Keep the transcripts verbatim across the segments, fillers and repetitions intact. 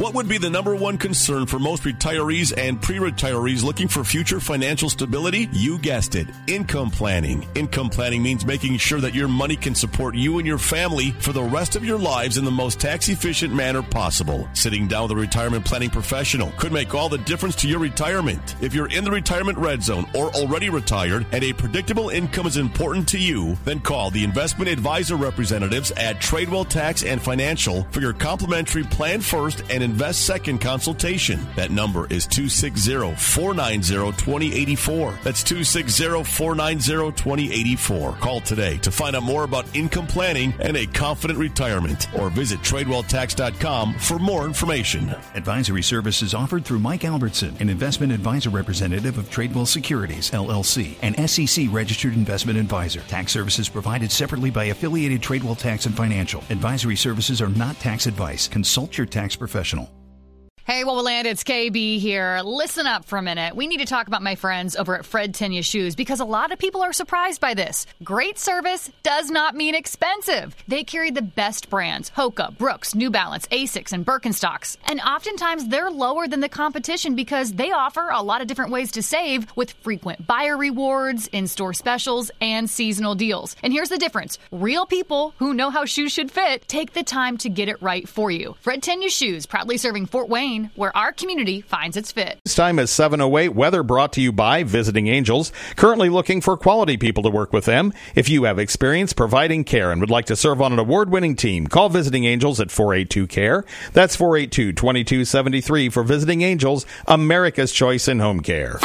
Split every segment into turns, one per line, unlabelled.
What would be the number one concern for most retirees and pre-retirees looking for future financial stability? You guessed it, income planning. Income planning means making sure that your money can support you and your family for the rest of your lives in the most tax-efficient manner possible. Sitting down with a retirement planning professional could make all the difference to your retirement. If you're in the retirement red zone or already retired and a predictable income is important to you, then call the investment advisor representatives at Tradewell Tax and Financial for your complimentary Plan First and Invest Second consultation. That number is two six zero, four nine zero, two zero eight four. That's two six zero, four nine zero, two zero eight four. Call today to find out more about income planning and a confident retirement, or visit tradewell tax dot com for more information.
Advisory services offered through Mike Albertson, an investment advisor representative of Tradewell Securities, L L C, an S E C registered investment advisor. Tax services provided separately by affiliated Tradewell Tax and Financial. Advisory services are not tax advice. Consult your tax professional.
Hey, well, land, it's K B here. Listen up for a minute. We need to talk about my friends over at Fred Tenya Shoes because a lot of people are surprised by this. Great service does not mean expensive. They carry the best brands, Hoka, Brooks, New Balance, Asics, and Birkenstocks. And oftentimes they're lower than the competition because they offer a lot of different ways to save with frequent buyer rewards, in-store specials, and seasonal deals. And here's the difference. Real people who know how shoes should fit take the time to get it right for you. Fred Tenya Shoes, proudly serving Fort Wayne, where our community finds its fit.
This time is seven oh eight. Weather brought to you by Visiting Angels. Currently looking for quality people to work with them. If you have experience providing care and would like to serve on an award-winning team, call Visiting Angels at four eight two, C A R E. That's four eight two, two two seven three for Visiting Angels, America's choice in home care.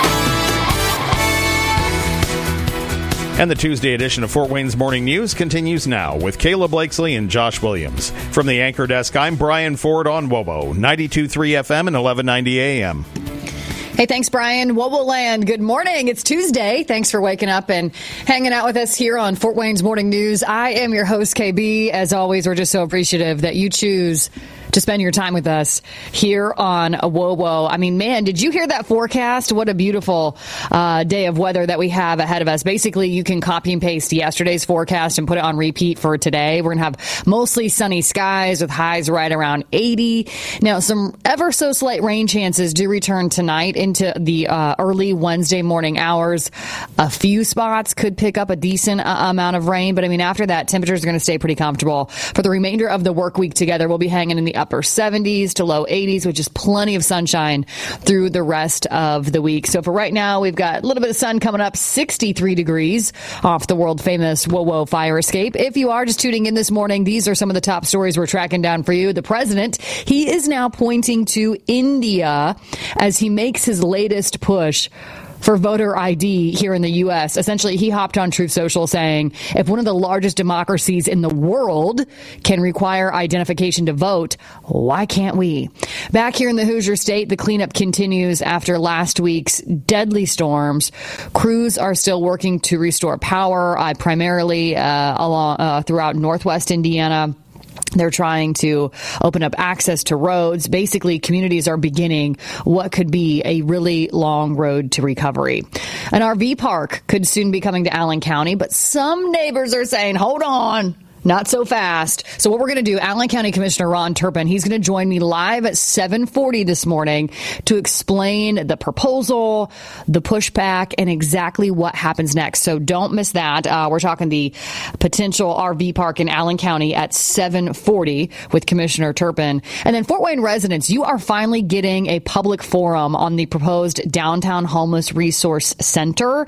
And the Tuesday edition of Fort Wayne's Morning News continues now with Kayla Blakesley and Josh Williams. From the anchor desk, I'm Brian Ford on W O B O, ninety-two point three F M and eleven ninety A M.
Hey, thanks, Brian. W O B O Land, good morning. It's Tuesday. Thanks for waking up and hanging out with us here on Fort Wayne's Morning News. I am your host, K B. As always, we're just so appreciative that you choose to spend your time with us here on W O B O. I mean, man, did you hear that forecast? What a beautiful uh, day of weather that we have ahead of us. Basically, you can copy and paste yesterday's forecast and put it on repeat for today. We're going to have mostly sunny skies with highs right around eighty. Now, some ever so slight rain chances do return tonight into the uh, early Wednesday morning hours. A few spots could pick up a decent uh, amount of rain, but I mean, after that, temperatures are going to stay pretty comfortable. For the remainder of the work week together, we'll be hanging in the upper seventies to low eighties, which is plenty of sunshine through the rest of the week. So for right now, we've got a little bit of sun coming up, sixty-three degrees off the world famous W O W O fire escape. If you are just tuning in this morning, these are some of the top stories we're tracking down for you. The president, he is now pointing to India as he makes his latest push for voter I D here in the U S. Essentially, he hopped on Truth Social saying, if one of the largest democracies in the world can require identification to vote, why can't we? Back here in the Hoosier State, the cleanup continues after last week's deadly storms. Crews are still working to restore power, uh, primarily uh, along uh, throughout northwest Indiana. They're trying to open up access to roads. Basically, communities are beginning what could be a really long road to recovery. An R V park could soon be coming to Allen County, but some neighbors are saying, hold on. Not so fast. So what we're going to do, Allen County Commissioner Ron Turpin, he's going to join me live at seven forty this morning to explain the proposal, the pushback, and exactly what happens next. So don't miss that. Uh, we're talking the potential R V park in Allen County at seven forty with Commissioner Turpin. And then Fort Wayne residents, you are finally getting a public forum on the proposed Downtown Homeless Resource Center.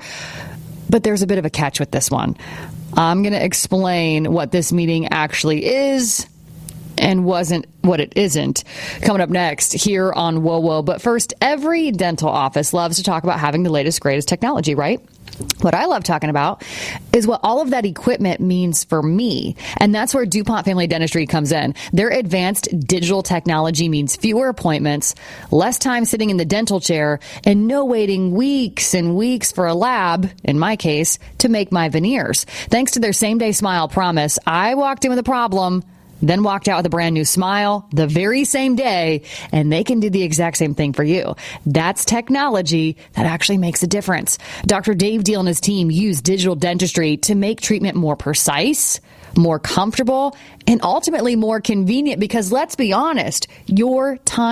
But there's a bit of a catch with this one. I'm going to explain what this meeting actually is and wasn't what it isn't coming up next here on W O W O. But first, every dental office loves to talk about having the latest, greatest technology, right? What I love talking about is what all of that equipment means for me. And that's where DuPont Family Dentistry comes in. Their advanced digital technology means fewer appointments, less time sitting in the dental chair, and no waiting weeks and weeks for a lab, in my case, to make my veneers. Thanks to their same-day smile promise, I walked in with a problem, then walked out with a brand new smile the very same day, and they can do the exact same thing for you. That's technology that actually makes a difference. Doctor Dave Deal and his team use digital dentistry to make treatment more precise, more comfortable, and ultimately more convenient because, let's be honest, your time